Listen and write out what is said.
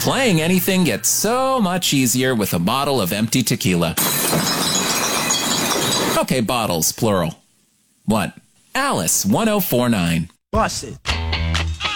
Playing anything gets so much easier with a bottle of empty tequila. Okay, bottles, plural. What? Alice 1049. Bust it.